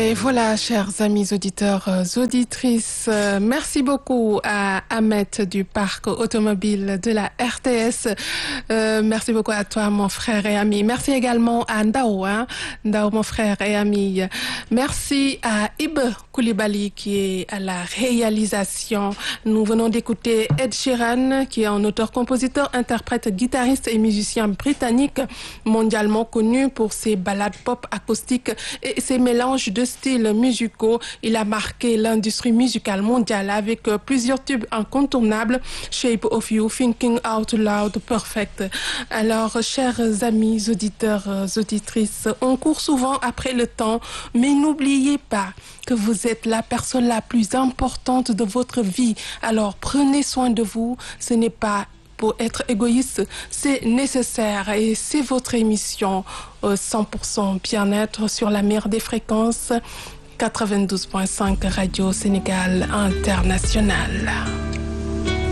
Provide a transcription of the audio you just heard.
Et voilà, chers amis auditeurs, auditrices, merci beaucoup à Ahmed du parc automobile de la RTS. Merci beaucoup à toi, mon frère et ami. Merci également à Ndao, Ndao, mon frère et ami. Merci à Ibe Koulibaly qui est à la réalisation. Nous venons d'écouter Ed Sheeran, qui est un auteur, compositeur, interprète, guitariste et musicien britannique mondialement connu pour ses ballades pop acoustiques et ses mélanges de styles musicaux. Il a marqué l'industrie musicale mondiale avec plusieurs tubes incontournables: Shape of You, Thinking Out Loud, Perfect. Alors, chers amis auditeurs, auditrices, on court souvent après le temps, mais n'oubliez pas que vous êtes la personne la plus importante de votre vie. Alors, prenez soin de vous. Ce n'est pas pour être égoïste, c'est nécessaire, et c'est votre émission 100% bien-être sur la meilleure des fréquences 92.5 Radio Sénégal International.